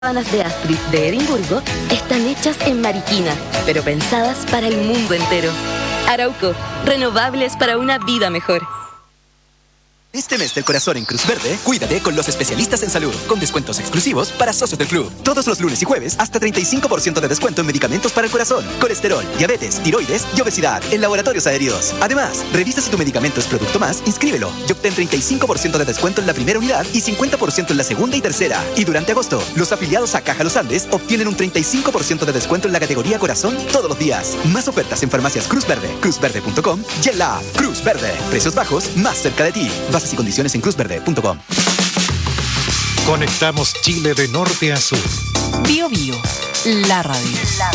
Sábanas de Astrid de Edimburgo están hechas en Mariquina, pero pensadas para el mundo entero. Arauco, renovables para una vida mejor. Este mes del corazón en Cruz Verde, cuídate con los especialistas en salud, con descuentos exclusivos para socios del club. Todos los lunes y jueves, hasta 35% de descuento en medicamentos para el corazón, colesterol, diabetes, tiroides y obesidad en laboratorios adheridos. Además, revisa si tu medicamento es producto más, inscríbelo y obtén 35% de descuento en la primera unidad y 50% en la segunda y tercera. Y durante agosto, los afiliados a Caja Los Andes obtienen un 35% de descuento en la categoría corazón todos los días. Más ofertas en farmacias Cruz Verde, cruzverde.com y en la app Cruz Verde. Precios bajos, más cerca de ti. Bases y condiciones en cruzverde.com. Conectamos Chile de norte a sur. Bio Bio, la radio.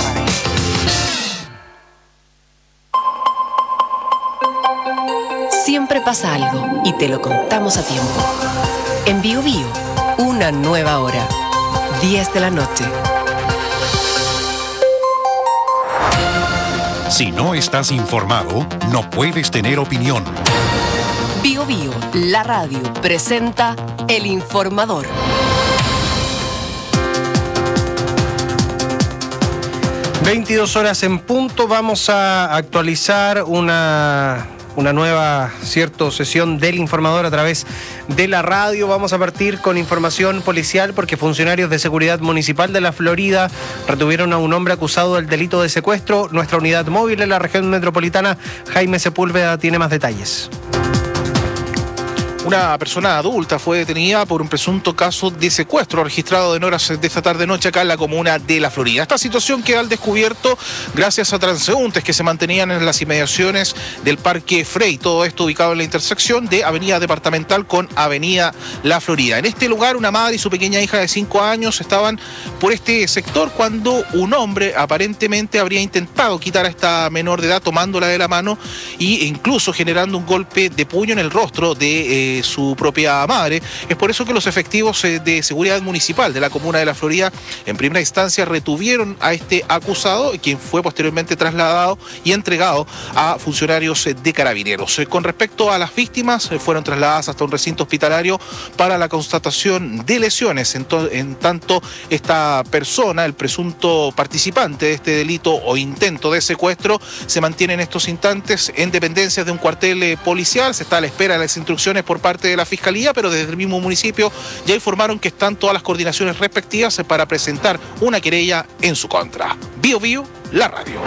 Siempre pasa algo y te lo contamos a tiempo. En Bio Bio, una nueva hora. 10 de la noche. Si no estás informado, no puedes tener opinión. Bio Bio, la radio, presenta El Informador. ...22 en punto... vamos a actualizar una nueva sesión del Informador a través de la radio. Vamos a partir con información policial porque funcionarios de seguridad municipal de la Florida retuvieron a un hombre acusado del delito de secuestro. Nuestra unidad móvil en la región metropolitana, Jaime Sepúlveda, tiene más detalles. Una persona adulta fue detenida por un presunto caso de secuestro registrado en horas de esta tarde-noche acá en la comuna de La Florida. Esta situación queda al descubierto gracias a transeúntes que se mantenían en las inmediaciones del Parque Frey. Todo esto ubicado en la intersección de Avenida Departamental con Avenida La Florida. En este lugar, una madre y su pequeña hija de 5 años estaban por este sector cuando un hombre aparentemente habría intentado quitar a esta menor de edad tomándola de la mano e incluso generando un golpe de puño en el rostro de su propia madre. Es por eso que los efectivos de seguridad municipal de la comuna de La Florida en primera instancia retuvieron a este acusado, quien fue posteriormente trasladado y entregado a funcionarios de carabineros. Con respecto a las víctimas, fueron trasladadas hasta un recinto hospitalario para la constatación de lesiones. En tanto, esta persona, el presunto participante de este delito o intento de secuestro, se mantiene en estos instantes en dependencias de un cuartel policial. Se está a la espera de las instrucciones por parte de la Fiscalía, pero desde el mismo municipio ya informaron que están todas las coordinaciones respectivas para presentar una querella en su contra. Bio Bio, la radio.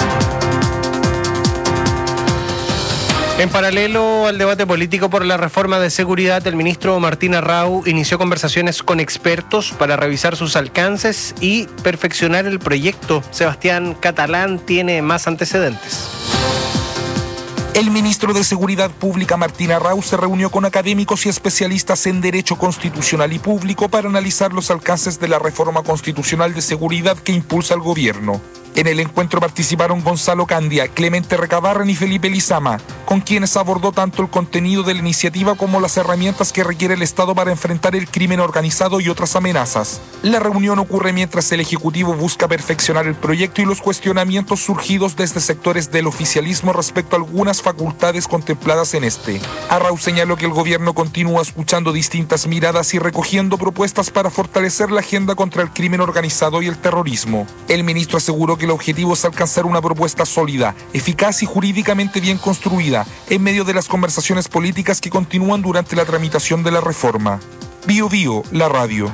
En paralelo al debate político por la reforma de seguridad, el ministro Martín Arrau inició conversaciones con expertos para revisar sus alcances y perfeccionar el proyecto. Sebastián Catalán tiene más antecedentes. El ministro de Seguridad Pública, Martín Arrau, se reunió con académicos y especialistas en Derecho Constitucional y Público para analizar los alcances de la reforma constitucional de seguridad que impulsa el gobierno. En el encuentro participaron Gonzalo Candia, Clemente Recabarren y Felipe Lizama, con quienes abordó tanto el contenido de la iniciativa como las herramientas que requiere el Estado para enfrentar el crimen organizado y otras amenazas. La reunión ocurre mientras el Ejecutivo busca perfeccionar el proyecto y los cuestionamientos surgidos desde sectores del oficialismo respecto a algunas facultades contempladas en este. Arrau señaló que el gobierno continúa escuchando distintas miradas y recogiendo propuestas para fortalecer la agenda contra el crimen organizado y el terrorismo. El ministro aseguró que el objetivo es alcanzar una propuesta sólida, eficaz y jurídicamente bien construida en medio de las conversaciones políticas que continúan durante la tramitación de la reforma. Bio Bio, la radio.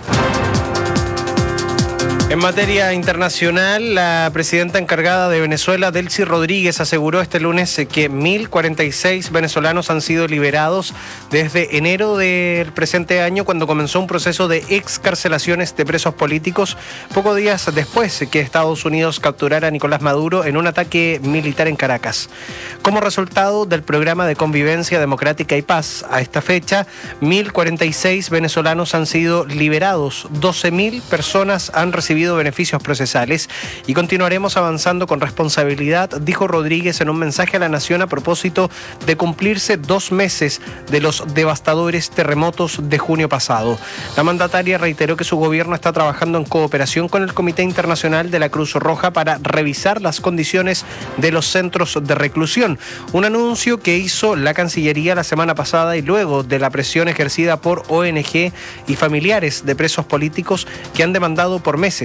En materia internacional, la presidenta encargada de Venezuela, Delcy Rodríguez, aseguró este lunes que 1.046 venezolanos han sido liberados desde enero del presente año, cuando comenzó un proceso de excarcelaciones de presos políticos, pocos días después que Estados Unidos capturara a Nicolás Maduro en un ataque militar en Caracas. Como resultado del programa de convivencia democrática y paz, a esta fecha, 1.046 venezolanos han sido liberados, 12.000 personas han recibido recibido beneficios procesales y continuaremos avanzando con responsabilidad, dijo Rodríguez en un mensaje a la nación a propósito de cumplirse 2 meses de los devastadores terremotos de junio pasado. La mandataria reiteró que su gobierno está trabajando en cooperación con el Comité Internacional de la Cruz Roja para revisar las condiciones de los centros de reclusión. Un anuncio que hizo la Cancillería la semana pasada y luego de la presión ejercida por ONG y familiares de presos políticos que han demandado por meses